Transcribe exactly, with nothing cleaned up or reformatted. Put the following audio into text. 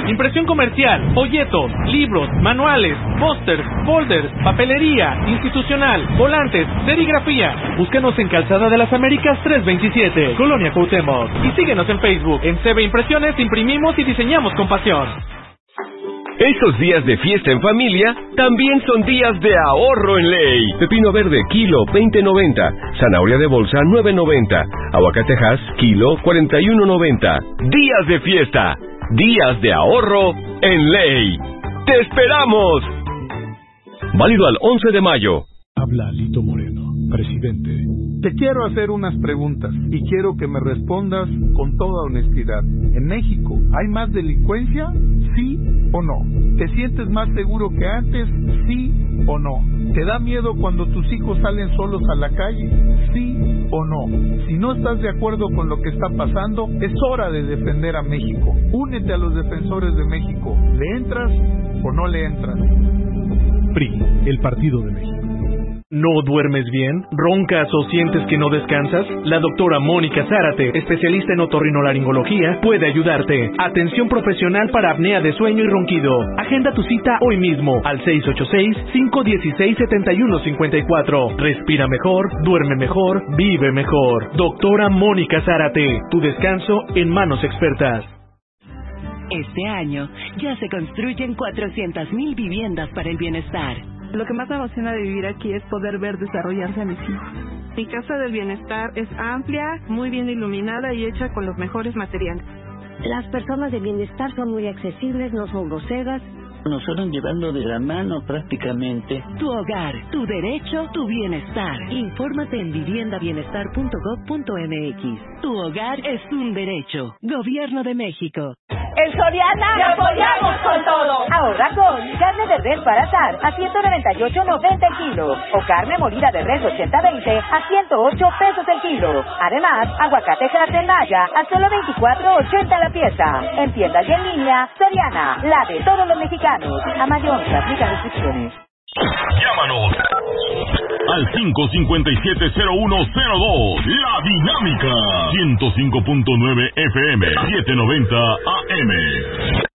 impresión comercial, folletos, libros, manuales, pósters, folders, papelería, institucional, volantes, serigrafía. Búscanos en Calzada de las Américas trescientos veintisiete, Colonia Cuauhtémoc. Y síguenos en Facebook. En C B Impresiones imprimimos y diseñamos con pasión. Estos días de fiesta en familia también son días de ahorro en ley. Pepino verde, kilo, veinte noventa. Zanahoria de bolsa, nueve noventa. Aguacatejas, kilo, cuarenta y uno noventa. Días de fiesta. Días de ahorro en ley. ¡Te esperamos! Válido al once de mayo. Habla Lito Moreno, presidente. Te quiero hacer unas preguntas y quiero que me respondas con toda honestidad. ¿En México hay más delincuencia? ¿Sí o no? ¿Te sientes más seguro que antes? ¿Sí o no? ¿Te da miedo cuando tus hijos salen solos a la calle? ¿Sí o no? Si no estás de acuerdo con lo que está pasando, es hora de defender a México. Únete a los defensores de México. ¿Le entras o no le entras? P R I, el Partido de México. ¿No duermes bien? ¿Roncas o sientes que no descansas? La doctora Mónica Zárate, especialista en otorrinolaringología, puede ayudarte. Atención profesional para apnea de sueño y ronquido. Agenda tu cita hoy mismo al seis ocho seis, cinco uno seis, siete uno cinco cuatro. Respira mejor, duerme mejor, vive mejor. Doctora Mónica Zárate, tu descanso en manos expertas. Este año ya se construyen cuatrocientas mil viviendas para el bienestar. Lo que más me emociona de vivir aquí es poder ver desarrollarse a mis hijos. Mi casa del bienestar es amplia, muy bien iluminada y hecha con los mejores materiales. Las personas de bienestar son muy accesibles, no son groseras. Nos fueron llevando de la mano prácticamente. Tu hogar, tu derecho, tu bienestar. Infórmate en vivienda bienestar punto gob punto m x. Tu hogar es un derecho. Gobierno de México. En Soriana ¡te apoyamos con todo! Ahorra con carne de res para asar a ciento noventa y ocho noventa el kilo o carne molida de res ochenta veinte a ciento ocho pesos el kilo. Además, aguacate Maya a solo veinticuatro ochenta la pieza. En tiendas y en línea, Soriana, la de todos los mexicanos. A mayor, se aplican restricciones. Llámanos al cinco cinco siete cero uno cero dos. La Dinámica ciento cinco punto nueve F M, setecientos noventa A M.